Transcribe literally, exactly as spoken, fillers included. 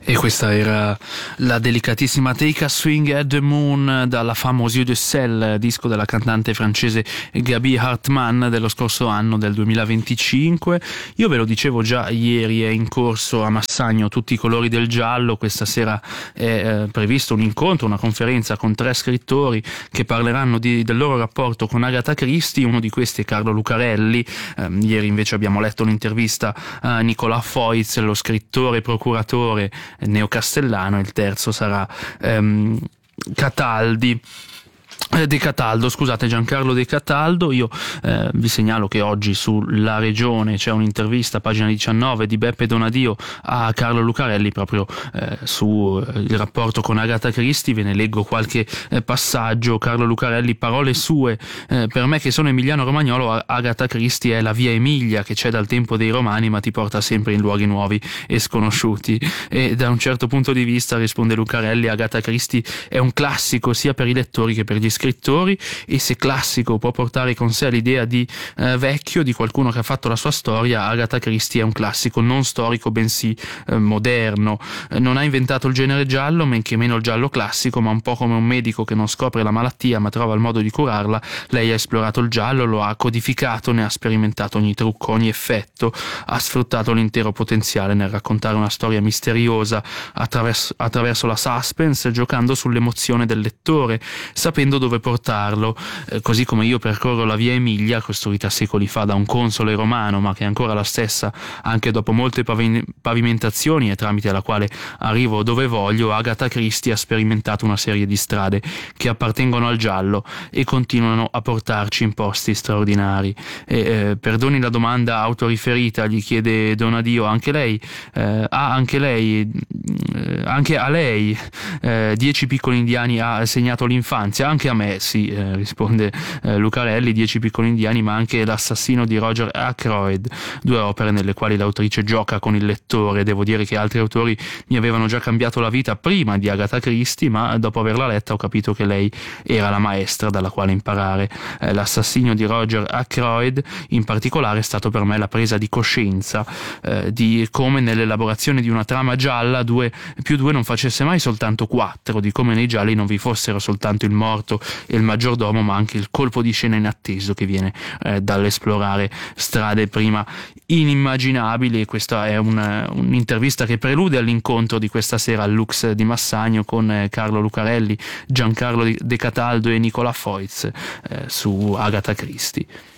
E questa era la delicatissima Take a Swing at the Moon dalla Fameux Yeux de Sel, disco della cantante francese Gaby Hartmann dello scorso anno, del duemilaventicinque. Io ve lo dicevo già ieri, è in corso a Massagno Tutti i colori del giallo. Questa sera è eh, previsto un incontro, una conferenza con tre scrittori che parleranno di, del loro rapporto con Agatha Christie. Uno di questi è Carlo Lucarelli. Eh, ieri invece abbiamo letto un'intervista a Nicola Foitz, lo scrittore procuratore neocastellano. Il terzo sarà ehm, Cataldi De Cataldo, scusate, Giancarlo De Cataldo. Io eh, vi segnalo che oggi sulla Regione c'è un'intervista, pagina diciannove, di Beppe Donadio a Carlo Lucarelli proprio eh, sul eh, rapporto con Agatha Christie. Ve ne leggo qualche eh, passaggio. Carlo Lucarelli: parole sue, eh, per me che sono emiliano romagnolo, Agatha Christie è la via Emilia che c'è dal tempo dei Romani, ma ti porta sempre in luoghi nuovi e sconosciuti. E da un certo punto di vista, risponde Lucarelli, Agatha Christie è un classico sia per i lettori che per gli scrittori, e se classico può portare con sé l'idea di eh, vecchio, di qualcuno che ha fatto la sua storia, Agatha Christie è un classico non storico bensì eh, moderno. Eh, non ha inventato il genere giallo, men che meno il giallo classico, ma un po' come un medico che non scopre la malattia ma trova il modo di curarla, lei ha esplorato il giallo, lo ha codificato, ne ha sperimentato ogni trucco, ogni effetto, ha sfruttato l'intero potenziale nel raccontare una storia misteriosa attraverso, attraverso la suspense, giocando sull'emozione del lettore, sapendo dove portarlo, eh, così come io percorro la via Emilia, costruita secoli fa da un console romano, ma che è ancora la stessa anche dopo molte pavi- pavimentazioni e tramite la quale arrivo dove voglio. Agatha Christie ha sperimentato una serie di strade che appartengono al giallo e continuano a portarci in posti straordinari. E, eh, perdoni la domanda autoriferita, gli chiede Donadio, anche lei eh, ha anche lei eh, anche a lei eh, dieci piccoli indiani ha segnato l'infanzia? Anche a me sì, eh, risponde eh, Lucarelli, Dieci piccoli indiani, ma anche L'assassino di Roger Ackroyd, due opere nelle quali l'autrice gioca con il lettore. Devo dire che altri autori mi avevano già cambiato la vita prima di Agatha Christie, ma dopo averla letta ho capito che lei era la maestra dalla quale imparare. Eh, L'assassino di Roger Ackroyd in particolare è stato per me la presa di coscienza eh, di come nell'elaborazione di una trama gialla due più due non facesse mai soltanto quattro, di come nei gialli non vi fossero soltanto il morto e il maggiordomo, ma anche il colpo di scena inatteso che viene eh, dall'esplorare strade prima inimmaginabili. E questa è un, un'intervista che prelude all'incontro di questa sera al Lux di Massagno con eh, Carlo Lucarelli, Giancarlo De Cataldo e Nicola Foitz eh, su Agatha Christie.